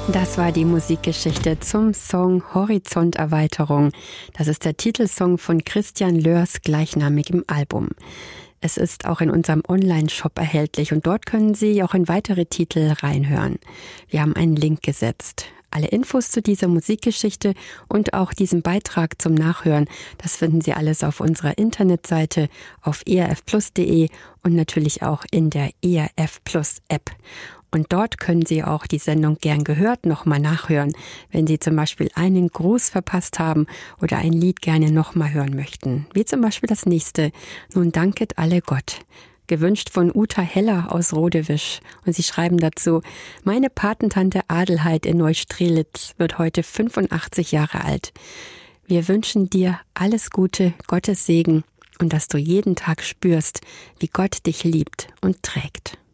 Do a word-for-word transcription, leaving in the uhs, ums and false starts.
Das war die Musikgeschichte zum Song Horizonterweiterung. Das ist der Titelsong von Christian Lörs gleichnamigem Album. Es ist auch in unserem Online-Shop erhältlich und dort können Sie auch in weitere Titel reinhören. Wir haben einen Link gesetzt. Alle Infos zu dieser Musikgeschichte und auch diesem Beitrag zum Nachhören, das finden Sie alles auf unserer Internetseite auf e r f plus punkt de und natürlich auch in der E R F Plus App. Und dort können Sie auch die Sendung Gern gehört nochmal nachhören, wenn Sie zum Beispiel einen Gruß verpasst haben oder ein Lied gerne nochmal hören möchten. Wie zum Beispiel das nächste, Nun danket alle Gott. Gewünscht von Uta Heller aus Rodewisch. Und sie schreiben dazu, meine Patentante Adelheid in Neustrelitz wird heute fünfundachtzig Jahre alt. Wir wünschen dir alles Gute, Gottes Segen und dass du jeden Tag spürst, wie Gott dich liebt und trägt.